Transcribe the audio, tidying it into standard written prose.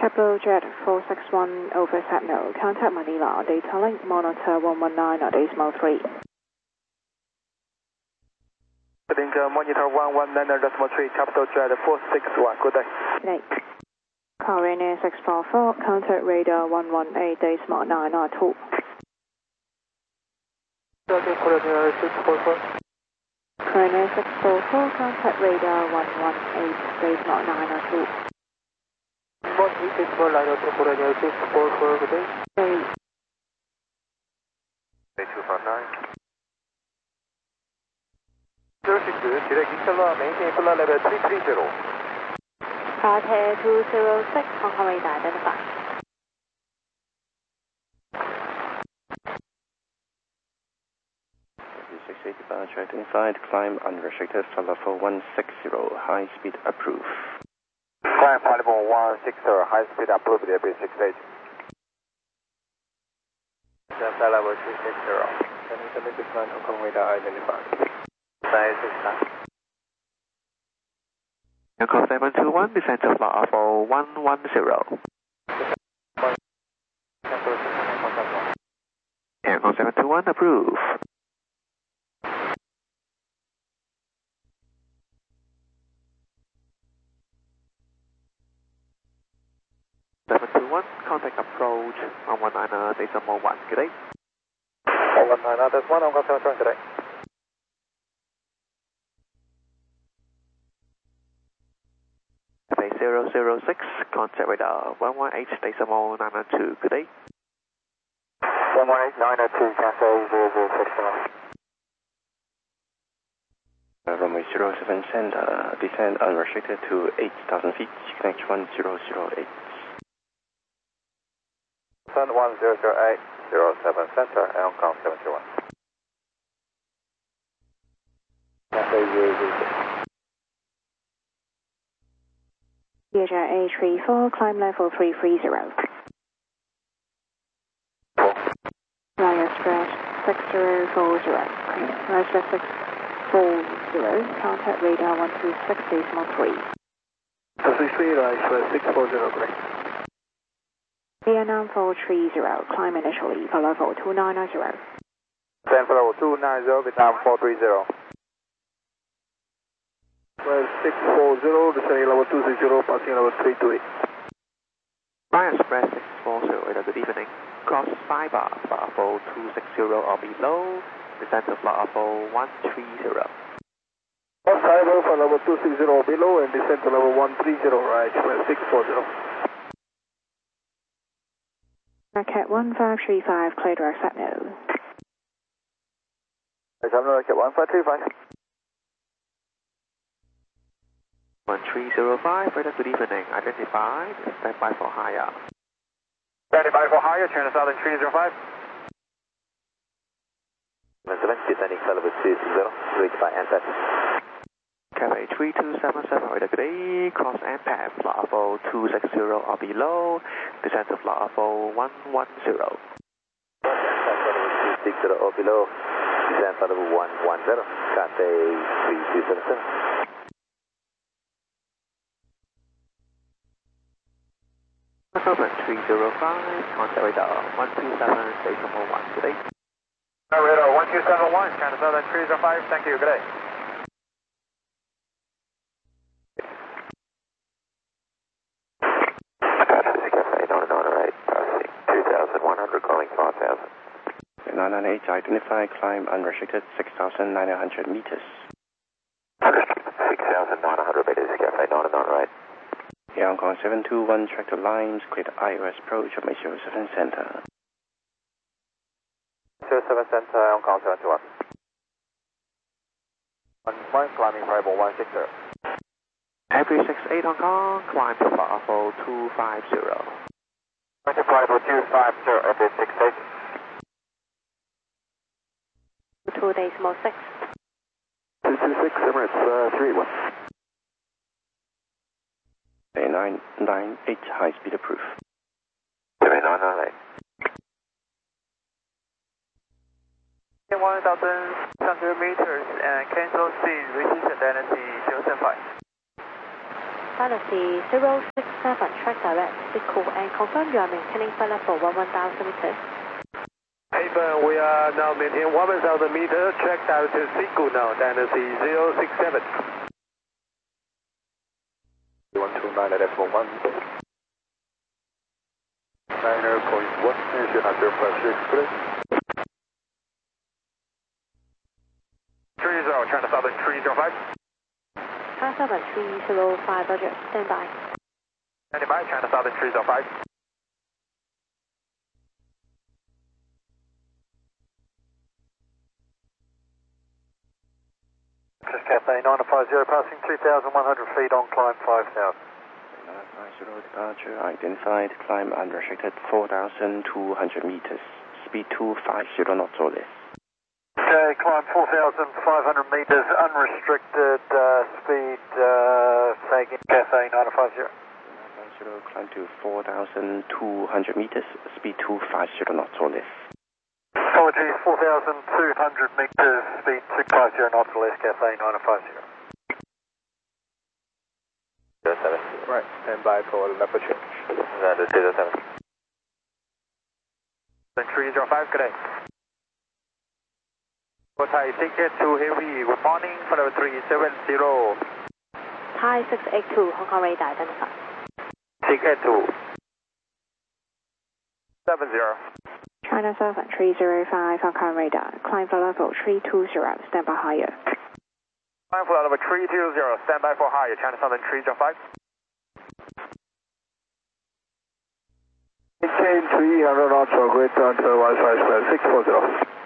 Capital Jet 461 over Signal. Contact Manila. Data link monitor 119 at decimal 3. Monitor 119.3, Capital Jet 461. Good day. Good day. Korean 644. Contact radar 118 decimal 902. Korean 644. Korean 644. Contact radar 118 decimal 902. 118 decimal 902. Korean 644. Good day. Hey. 259. 06, direct Intel, maintain flight level 330. Carter 206, Hong Kong radar identified. Departure identified, climb unrestricted, flight level 160, high speed approved. Climb flight level 160, high speed approved, AB68. Flight level 260. Pacific line, Hong Kong radar identified. Aircraft 721, descend to flight level 110. Aircraft 721, approve. Contact approach 119 decimal 1. Good day. 119 decimal 1, Hong Kong 721, good day. FA 006, contact radar 118 decimal 902. Good day. 118 902, Cathay 006. Runway 07 center, descend unrestricted to 8,000 feet, connect 1008. Sun 1008, 07 center, Hong Kong 71. Cathay 006. Viager A34, climb level 330. Ryan Express 6040. Ryan Express 640, contact radar 126 decimal 3. 263, Ryan Express 640, correct. Vietnam 430, climb initially for level 290. Stand for level 290, Vietnam 430. Well, 640, descending level 260, passing level 328. Ryan Express 640, good evening. Cross 5 bar, flight level 260 or below, descend to flight level 130. Cross 5 bar for level 260 or below and descend to level 130, Ryan Express 640. Racket 1535, clear direct Signal. Racket 1535. 1305, radar good evening, identified, stand by for higher. Standing by for higher, turn to southern 305. 7, descending flight level 260, reached by NPAD. Cathay 3277, radar good day, cross NPAD, flight level 260 or below, descend to flight level 110. 260 or below, descend flight level 110, Cathay 3277. Government 305, contact radar 127 decimal 1. Good day. Radar 1271, turn to southern 305, thank you, good day. Cafe 998, passing 2,100, calling 5,000. 998, identify, climb unrestricted, 6,900 meters. 6,900 meters, Cafe 998. Air Hong Kong 721, tractor lines, clear IOS approach of 07 center. 07 center, Hong Kong 71. 1 climbing variable 160. Every 68 Hong Kong, climb to flight level 250. Variable 250, every 68. 2 decimal 6. 226, Emirates 31. 998, high speed approved. 998. 1,600 meters and cancel C, repeat identity 075. Fantasy 3067, track direct, speed cool, and confirm you are maintaining flight level 11,000 meters. Haven, we are now maintaining 1,000 meters, track direct to Siku now, Dynasty 067. 129 at F11. 90.1, issue not 056, please. 30, China Southern 305. China Southern 305, roger, stand by. Standing by, China Southern 305. Just Cathay 950, passing 2,100 feet on climb 5,000. 950 departure, identified, climb unrestricted 4,200 meters, speed 250 knots or less. Okay, climb 4,500 meters, unrestricted, speed, taking Cathay 950. 950, climb to 4,200 meters, speed 250 knots or less. Apologies, 4,200 meters, speed 250 knots or less, Cathay 950. 07. Right, stand by for level change. Under 07. 305, good day. Thai ticket to Heavy, good morning, for level 370. Thai 682, Hong Kong radar identified. Ticket to 70. China Southern 305, Hong Kong radar, climb flight level 320, stand by higher. Climb flight level 320, stand by for higher, China Southern 305. Maintain 300 knots for great turn to Wi-Fi 640.